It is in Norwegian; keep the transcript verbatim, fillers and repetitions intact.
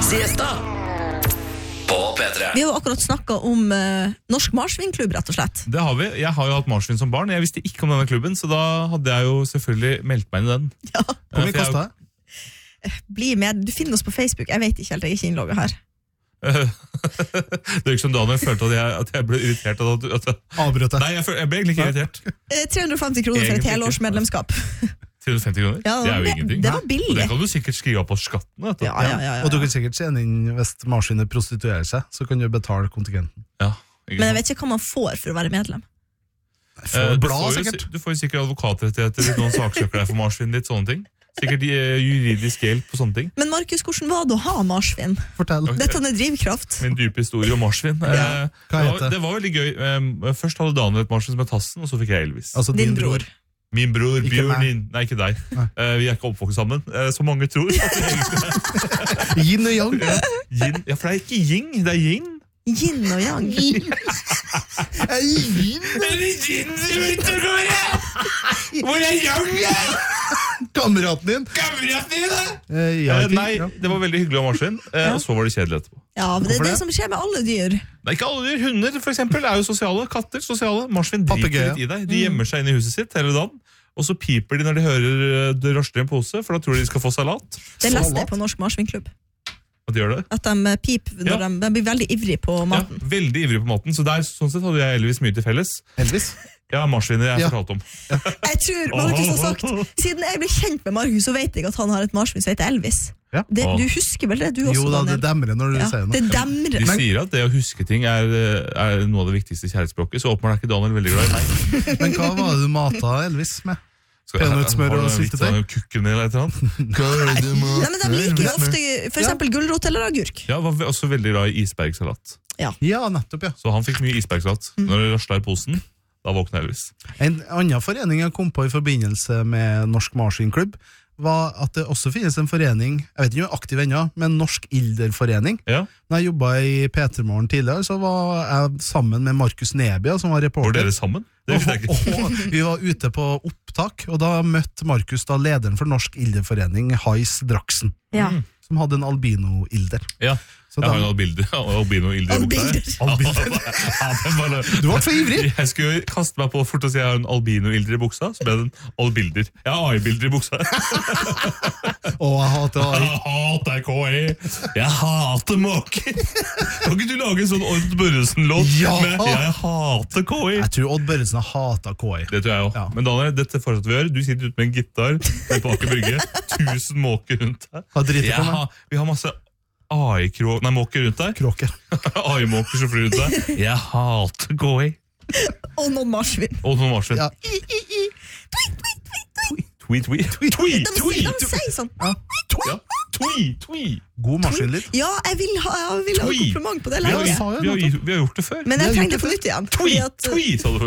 Siesta på P tre. Vi har jo akkurat snakket om uh, Norsk Marsvinklubb, rett og slett. Det har vi. Jeg har jo hatt marsvin som barn. Jeg visste ikke om denne klubben, så da hadde jeg jo selvfølgelig meldt meg inn i den. Ja. Hvor mye kostet det? Bli med. Du finner oss på Facebook. Jeg vet ikke helt, jeg er ikke innlogget her. Det er ikke som Daniel følte at jeg, at jeg ble irritert at, at, Avbrøt det. Nei, jeg, følte, jeg ble egentlig ikke irritert. tre hundre og femti kroner for et Egentlig helårsmedlemskap. tre hundre og femti kroner? Ja, det er jo det, ingenting. det var Og billig. det kan du sikkert skrive opp på skatten. Vet du. Ja, ja, ja, ja. Og du kan sikkert tjene inn hvis marsvinet prostituerer seg, så kan du betale kontingenten. Ja, ikke Men jeg sant? vet ikke hva man får for å være medlem. Eh, For du, blad, får jo, sikkert. du får jo sikkert advokatrettigheter hvis noen saksøker deg for marsvin, litt sånne ting. Sikkert eh, juridisk hjelp på sånne ting. Men Markus, hvordan var det å ha marsvin? Fortell. Dette er drivkraft. Min dype historie om marsvin. Ja. Eh, Hva det, heter var, det? det var veldig gøy. Eh, først hadde Daniel et marsvin som het Tassen, og så fikk jeg Elvis. Altså Din din bror. bror. Min bror Ikke Bjørn meg. din. Nei, ikke deg. Nei. Eh, vi er ikke oppvokst sammen, eh, som mange tror. Yin og yang. Yin. Ja, for det er ikke yin, det er yin. Yin og yang. Yin. Er det yin som ute og går? Hvor er yang? Kameraten din. Kameraten din, da? Eh, ja, Eh, ikke- nei, ja. det var veldig hyggelig å ha marsvin, eh, og så var det kjedelig etterpå. Ja, men det er Hvorfor det det? som skjer med alle dyr. Nei, ikke alle dyr. Hunder for eksempel, er jo sosiale. Katter sosiale. Marsvin driter Papegøye. litt i deg. De gjemmer seg inne i huset sitt hele dagen. Og så piper de når de hører eh, det røsler i en pose, for da tror de de skal få salat. Det leste jeg Salat. på Norsk Marsvinklubb. At de gjør det. At de piper når Ja. de, de blir veldig ivrig på Ja, maten. veldig ivrig på maten. Så der, sånn sett hadde jeg Elvis mye til felles. Elvis. Ja, marsvinet jeg Ja. fortalte om. Jeg tror Markus har sagt, siden jeg ble kjent med Markus, så vet jeg at han har et marsvin som heter Elvis. Ja. Det, Åh. du husker vel det, du også, Jo da, det Daniel? demrer når du Ja, sier det noe. demrer. De sier at det å huske ting er, er noe av det viktigste i kjærlighetsspråket, så åpenbart er ikke Daniel veldig glad i meg. Men hva var det du mata Elvis med? Skal- Peanøttsmør har du og en vits syltetøy? av Kukken min eller et eller annet? Nei, men de liker jo ofte for eksempel gulrot eller agurk. Ja, var også veldig glad i isbergsalat. Ja, nettopp, ja. Så han fikk mye isbergsalat. Når det rasla i posen, da våkna Elvis. En annen forening jeg kom på i forbindelse med Norsk Marsvinklubb, var at det også finnes en forening, jeg vet ikke om jeg er aktiv ennå, men Norsk Ilderforening. Ja, Når jeg jobbet i P tre Morgen tidligere, så var jeg sammen med Markus Nebia, som var Var reporter. dere sammen? Det visste jeg ikke. Og, og vi var ute på opptak, og da møtte Markus da lederen for Norsk Ilderforening, Hais Draksen, Ja. som hadde en albino-ilder. Ja, Så jeg har da, jo albino albino-ilder i buksa her. Albilder. Ja, det var det. du ble for ivrig! Jeg skulle kaste meg på fort og si jeg har en albino-ilder i buksa, så ble det en albilder. Jeg har A I-bilder i buksa. Å, jeg hater A I. Jeg hater K I. Jeg hater måker. Kan ikke du lage en sånn Odd Børresen-låt Ja! med Jeg hater K I? Jeg tror Odd Børresen har hatet K I. Det tror jeg også. Ja. Men Daniel, dette fortsetter vi å gjøre. Du sitter ute med en gitar ved på Aker Brygge. Tusen måker rundt deg. Har driti Jeg på meg. har, vi har masse A I-måker rundt deg. Kråker. A I-måker som flyr rundt deg. Jeg hater K I. Og noen marsvin. Og noen marsvin. Ja. Tweet, tweet, tweet, tweet, De, sier- de sier sånn. Ja, tweet, tweet. God marsvinlyd. Ja, jeg vil ha, jeg vil ha Tweet. kompliment på det Vi har, laget. sa jo vi, har, noe. vi har gjort det før. Men jeg Vi har trenger gjort det på nytt igjen. fordi Tweet, at, tweet, sa du